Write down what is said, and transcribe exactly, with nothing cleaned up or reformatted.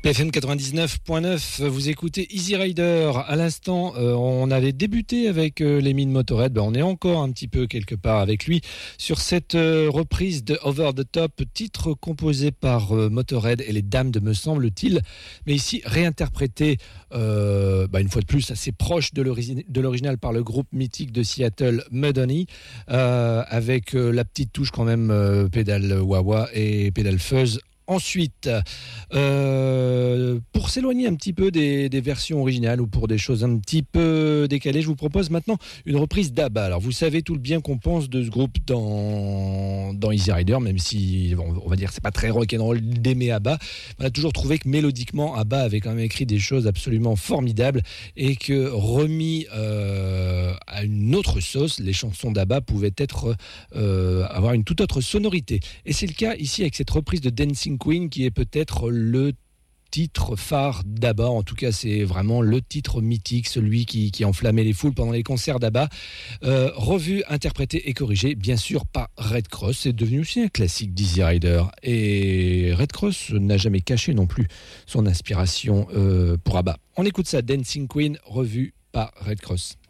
P F M quatre-vingt-dix-neuf point neuf, vous écoutez Easy Rider. À l'instant, euh, on avait débuté avec euh, Lemmy de Motörhead. Ben, on est encore un petit peu quelque part avec lui sur cette euh, reprise de Over the Top, titre composé par euh, Motörhead et les Dames de me semble-t-il, mais ici réinterprété euh, bah, une fois de plus assez proche de, l'origi- de l'original par le groupe mythique de Seattle Mudhoney, euh, avec euh, la petite touche quand même euh, pédale wah-wah et pédale fuzz. Ensuite, euh, pour s'éloigner un petit peu des, des versions originales ou pour des choses un petit peu décalées, je vous propose maintenant une reprise d'ABBA. Alors, vous savez tout le bien qu'on pense de ce groupe dans, dans Easy Rider, même si on, on va dire que c'est pas très rock'n'roll d'aimer ABBA. On a toujours trouvé que mélodiquement, ABBA avait quand même écrit des choses absolument formidables et que remis euh, à une autre sauce, les chansons d'ABBA pouvaient être euh, avoir une toute autre sonorité. Et c'est le cas ici avec cette reprise de Dancing Queen qui est peut-être le titre phare d'ABBA. En tout cas, c'est vraiment le titre mythique, celui qui, qui enflammait les foules pendant les concerts d'ABBA. Euh, revu, interprété et corrigé, bien sûr, par Red Cross. C'est devenu aussi un classique d'Easy Rider. Et Red Cross n'a jamais caché non plus son inspiration euh, pour ABBA. On écoute ça, Dancing Queen, revu par Red Cross.